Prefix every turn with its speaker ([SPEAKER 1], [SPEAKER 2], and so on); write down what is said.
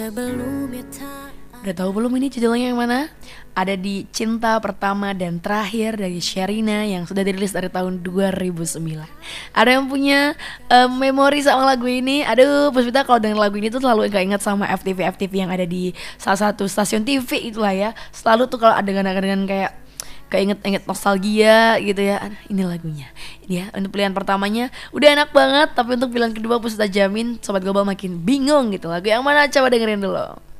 [SPEAKER 1] Udah tahu belum ini judulnya yang mana? Ada di Cinta Pertama dan Terakhir dari Sherina yang sudah dirilis dari tahun 2009. Ada yang punya memori sama lagu ini? Aduh, Puspita kalau denger lagu ini tuh selalu ingat sama FTV yang ada di salah satu stasiun TV itulah ya. Selalu tuh kalau adegan-adegan kayak keinget-inget nostalgia gitu ya. Ini lagunya. Ini ya, untuk pilihan pertamanya udah enak banget, tapi untuk pilihan kedua Puspita jamin Sobat Global makin bingung gitu. Lagu yang mana? Coba dengerin dulu.